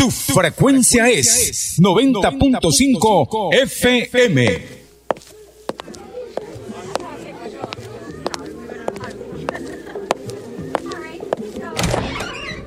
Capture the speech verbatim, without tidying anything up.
Tu frecuencia es noventa punto cinco F M.